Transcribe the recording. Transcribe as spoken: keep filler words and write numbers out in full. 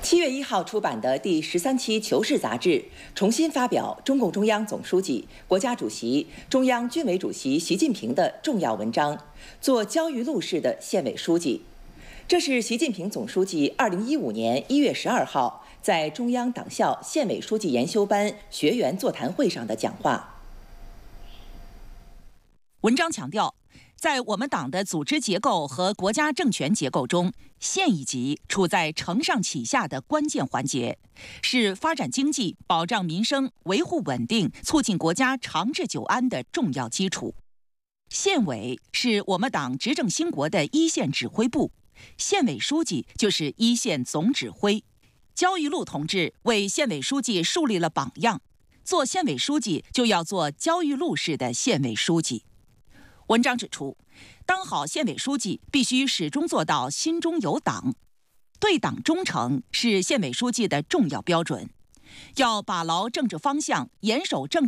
七月一号出版的第十三期《求是》杂志重新发表中共中央总书记、国家主席、中央军委主席习近平的重要文章，做焦裕禄式的县委书记。这是习近平总书记二零一五年一月十二号在中央党校县委书记研修班学员座谈会上的讲话。 文章强调，在我们党的组织结构和国家政权结构中，县一级处在承上启下的关键环节，是发展经济、保障民生、维护稳定、促进国家长治久安的重要基础。县委是我们党执政兴国的一线指挥部，县委书记就是一线总指挥。焦裕禄同志为县委书记树立了榜样，做县委书记就要做焦裕禄式的县委书记。文章指出，当好县委书记必须始终做到心中有党，对党忠诚是县委书记的重要标准。要把牢政治方向，严守政治